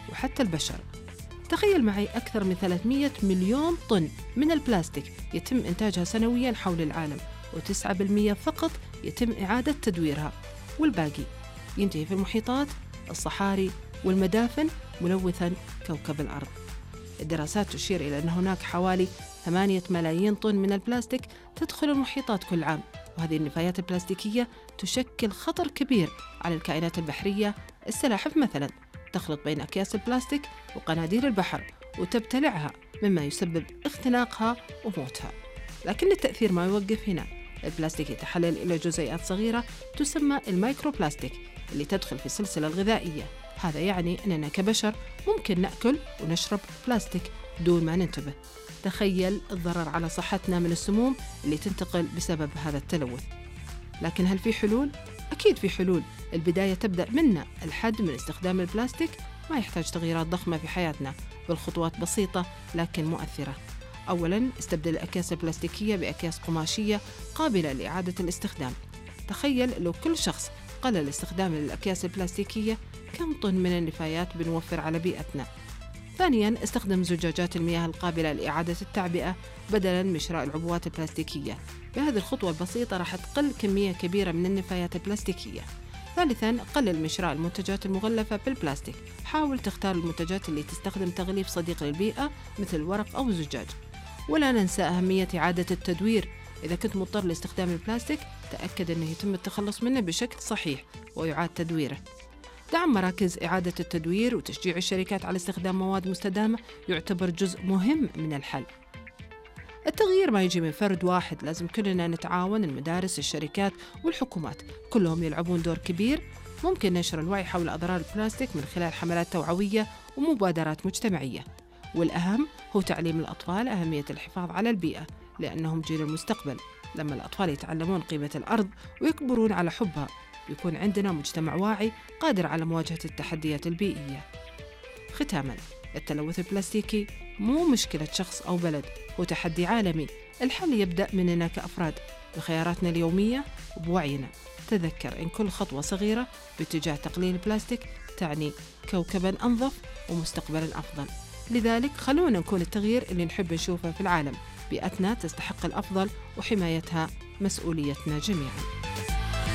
وحتى البشر. تخيل معي أكثر من 300 مليون طن من البلاستيك يتم إنتاجها سنوياً حول العالم، و9% فقط يتم إعادة تدويرها، والباقي ينتهي في المحيطات، الصحاري والمدافن، ملوثاً كوكب الأرض. الدراسات تشير إلى أن هناك حوالي 8 ملايين طن من البلاستيك تدخل المحيطات كل عام، وهذه النفايات البلاستيكية تشكل خطر كبير على الكائنات البحرية. السلاحف مثلاً تخلط بين أكياس البلاستيك وقناديل البحر وتبتلعها، مما يسبب اختناقها وموتها. لكن التأثير ما يوقف هنا. البلاستيك يتحلل إلى جزيئات صغيرة تسمى الميكروبلاستيك اللي تدخل في السلسلة الغذائية. هذا يعني أننا كبشر ممكن نأكل ونشرب بلاستيك دون ما ننتبه. تخيل الضرر على صحتنا من السموم اللي تنتقل بسبب هذا التلوث. لكن هل في حلول؟ أكيد في حلول. البداية تبدأ منا. الحد من استخدام البلاستيك ما يحتاج تغييرات ضخمة في حياتنا، بل خطوات بسيطة لكن مؤثرة. أولاً، استبدل الأكياس البلاستيكية بأكياس قماشية قابلة لإعادة الاستخدام. تخيل لو كل شخص قلل استخدام الأكياس البلاستيكية، كم طن من النفايات بنوفر على بيئتنا. ثانياً، استخدم زجاجات المياه القابلة لإعادة التعبئة بدلاً من شراء العبوات البلاستيكية. بهذه الخطوة البسيطة راح تقل كمية كبيرة من النفايات البلاستيكية. ثالثاً، قلل من شراء المنتجات المغلفة بالبلاستيك. حاول تختار المنتجات اللي تستخدم تغليف صديق للبيئة مثل الورق أو الزجاج. ولا ننسى أهمية إعادة التدوير. إذا كنت مضطر لاستخدام البلاستيك، تأكد أنه يتم التخلص منه بشكل صحيح ويعاد تدويره. دعم مراكز إعادة التدوير وتشجيع الشركات على استخدام مواد مستدامة يعتبر جزء مهم من الحل. التغيير ما يجي من فرد واحد، لازم كلنا نتعاون. المدارس، الشركات والحكومات كلهم يلعبون دور كبير. ممكن نشر الوعي حول أضرار البلاستيك من خلال حملات توعوية ومبادرات مجتمعية. والأهم هو تعليم الأطفال أهمية الحفاظ على البيئة، لأنهم جيل المستقبل. لما الأطفال يتعلمون قيمة الأرض ويكبرون على حبها، بيكون عندنا مجتمع واعي قادر على مواجهة التحديات البيئية. ختاماً، التلوث البلاستيكي مو مشكلة شخص أو بلد، هو تحدي عالمي. الحل يبدأ مننا كأفراد، بخياراتنا اليومية وبوعينا. تذكر إن كل خطوة صغيرة باتجاه تقليل البلاستيك تعني كوكباً أنظف ومستقبلاً أفضل. لذلك خلونا نكون التغيير اللي نحب نشوفه في العالم. بيئتنا تستحق الأفضل، وحمايتها مسؤوليتنا جميعاً.